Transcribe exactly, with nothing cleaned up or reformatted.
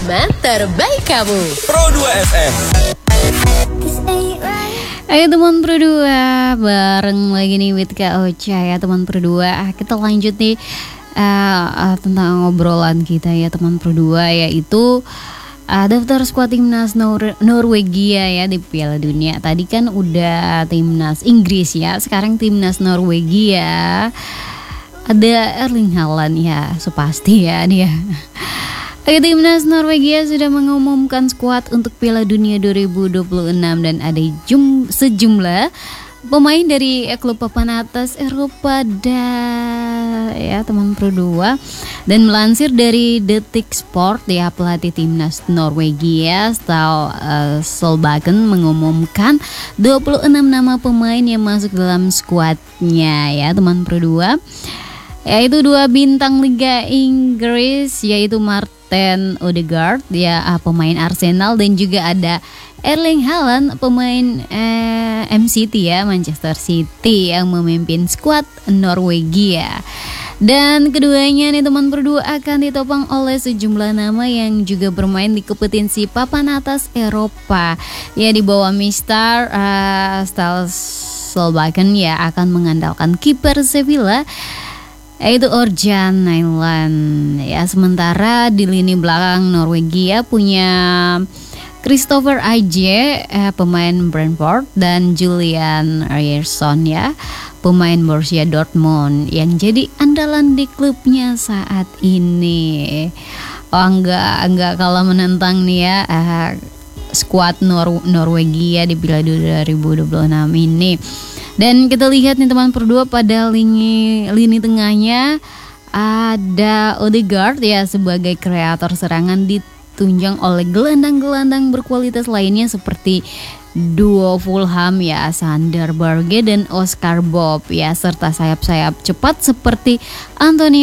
Bersama terbaik kamu Pro dua F M. Ayo teman Pro dua, bareng lagi nih with Kak Ocha ya teman Pro dua. Kita lanjut nih uh, uh, tentang obrolan kita ya teman Pro dua, yaitu uh, daftar skuad timnas Nor- Norwegia ya di Piala Dunia. Tadi kan udah timnas Inggris ya, sekarang timnas Norwegia. Ada Erling Haaland ya, sepasti ya dia. Oke, timnas Norwegia sudah mengumumkan skuad untuk Piala Dunia dua ribu dua puluh enam dan ada jum, sejumlah pemain dari klub papan atas Eropa dan ya teman Pro dua. Dan melansir dari Detik Sport ya, pelatih timnas Norwegia Stal uh, Solbakken mengumumkan dua puluh enam nama pemain yang masuk dalam skuadnya ya teman Pro dua. Yaitu dua bintang Liga Inggris, yaitu Martin Odegaard ya, pemain Arsenal, dan juga ada Erling Haaland, pemain eh, M C T ya, Manchester City, yang memimpin skuad Norwegia. Dan keduanya nih teman berdua akan ditopang oleh sejumlah nama yang juga bermain di kompetisi papan atas Eropa. Ya, di bawah Mister uh, Stal Solbakken ya akan mengandalkan kiper Sevilla, yaitu Orjan Nyland ya. Sementara di lini belakang Norwegia punya Christopher Aje, eh, pemain Brentford, dan Julian Ryerson ya, pemain Borussia Dortmund yang jadi andalan di klubnya saat ini. Oh enggak enggak kalah menentang nih ya, eh, skuad Nor- Norwegia di Piala dua ribu dua puluh enam ini. Dan kita lihat nih teman berdua, pada lini lini tengahnya ada Odegaard ya sebagai kreator serangan, ditunjang oleh gelandang-gelandang berkualitas lainnya seperti duo Fulham ya, Sander Berge dan Oscar Bob ya, serta sayap-sayap cepat seperti Antonio